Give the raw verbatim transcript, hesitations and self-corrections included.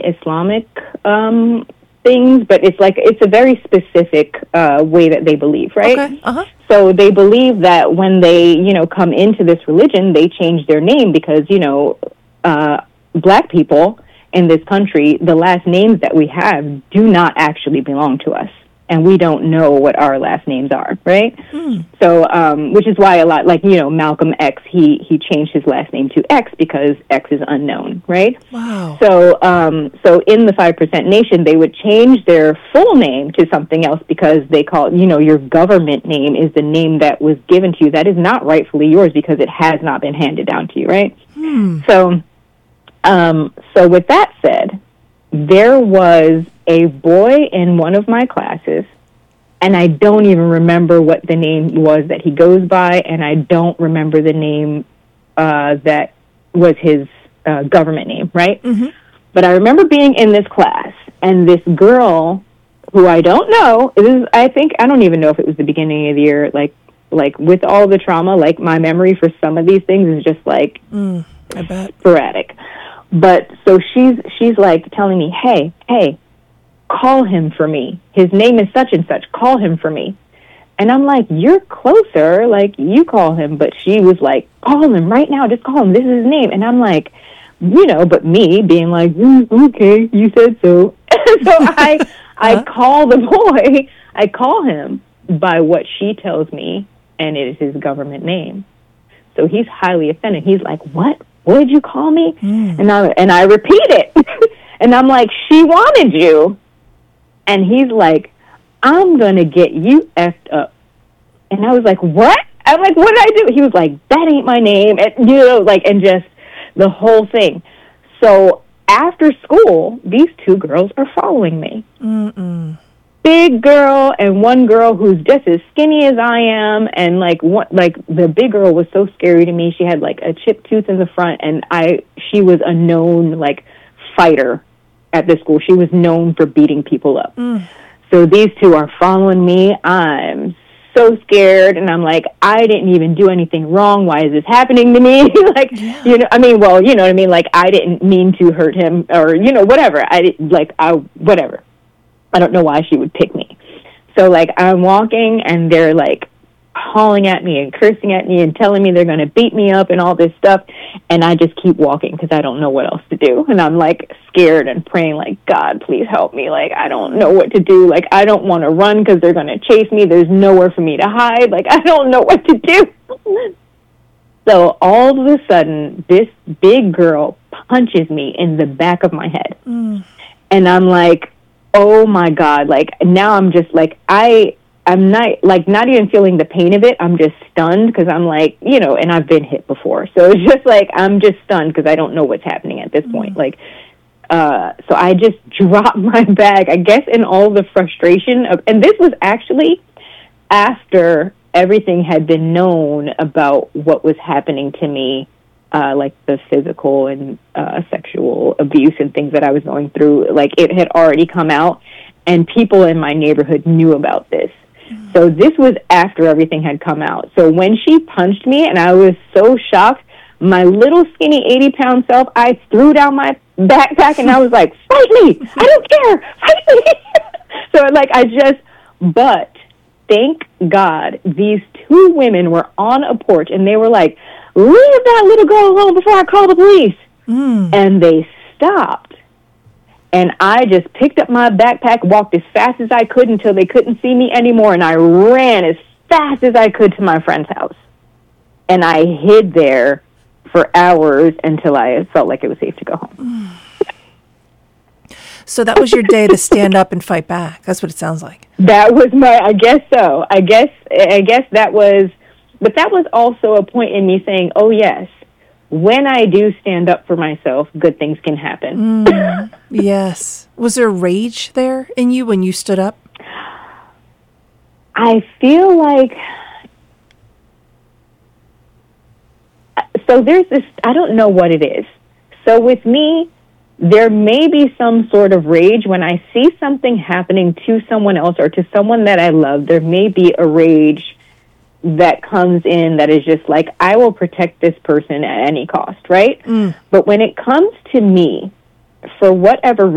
Islamic um, things, but it's like it's a very specific uh, way that they believe, right? Okay. Uh-huh. So they believe that when they, you know, come into this religion, they change their name because, you know, uh, black people in this country, the last names that we have do not actually belong to us. And we don't know what our last names are, right? Mm. So, um, which is why a lot, like, you know, Malcolm X, he, he changed his last name to X because X is unknown, right? Wow. So, um, so in the five percent Nation, they would change their full name to something else because they call, you know, your government name is the name that was given to you. That is not rightfully yours because it has not been handed down to you, right? Mm. So, um, so with that said, there was a boy in one of my classes, and I don't even remember what the name was that he goes by, and I don't remember the name uh, that was his uh, government name, right? Mm-hmm. But I remember being in this class, and this girl, who I don't know, this is, I think, I don't even know if it was the beginning of the year, like, like with all the trauma, like my memory for some of these things is just like mm, I bet. sporadic. But so she's she's like telling me, hey, hey, call him for me. His name is such and such. Call him for me. And I'm like, you're closer. Like, you call him. But she was like, call him right now. Just call him. This is his name. And I'm like, you know, but me being like, mm, okay, you said so. So I I huh? call the boy. I call him by what she tells me, and it is his government name. So he's highly offended. He's like, what? What did you call me? Mm. And I and I repeat it. And I'm like, she wanted you. And he's like, I'm going to get you effed up. And I was like, what? I'm like, what did I do? He was like, that ain't my name. And, you know, like, and just the whole thing. So after school, these two girls are following me. Mm-mm. Big girl and one girl who's just as skinny as I am, and like what, like the big girl was so scary to me. She had like a chipped tooth in the front, and I she was a known like fighter at the school. She was known for beating people up. Mm. So these two are following me. I'm so scared, and I'm like, I didn't even do anything wrong. Why is this happening to me? Like, yeah. you know, I mean, well, you know what I mean. Like, I didn't mean to hurt him, or you know, whatever. I didn't like, I whatever. I don't know why she would pick me. So, like, I'm walking, and they're, like, hauling at me and cursing at me and telling me they're going to beat me up and all this stuff. And I just keep walking because I don't know what else to do. And I'm, like, scared and praying, like, God, please help me. Like, I don't know what to do. Like, I don't want to run because they're going to chase me. There's nowhere for me to hide. Like, I don't know what to do. So, all of a sudden, this big girl punches me in the back of my head. Mm. And I'm, like, oh my God, like now I'm just like, I, I'm not like not even feeling the pain of it. I'm just stunned because I'm like, you know, and I've been hit before. So it's just like, I'm just stunned because I don't know what's happening at this mm-hmm. point. Like, uh, so I just dropped my bag, I guess, in all the frustration of, and this was actually after everything had been known about what was happening to me. Uh, like the physical and uh, sexual abuse and things that I was going through, like it had already come out, and people in my neighborhood knew about this. Mm-hmm. So this was after everything had come out. So when she punched me, and I was so shocked, my little skinny eighty-pound self, I threw down my backpack, and I was like, fight me! I don't care! Fight me! So, like, I just, but thank God these two women were on a porch, and they were like, leave that little girl alone before I call the police. Mm. And they stopped. And I just picked up my backpack, walked as fast as I could until they couldn't see me anymore, and I ran as fast as I could to my friend's house. And I hid there for hours until I felt like it was safe to go home. So that was your day to stand up and fight back. That's what it sounds like. That was my, I guess so. I guess, I guess that was, but that was also a point in me saying, oh, yes, when I do stand up for myself, good things can happen. Mm, yes. Was there rage there in you when you stood up? I feel like, so there's this, I don't know what it is. So with me, there may be some sort of rage when I see something happening to someone else or to someone that I love. There may be a rage that comes in that is just like, I will protect this person at any cost, right? Mm. But when it comes to me, for whatever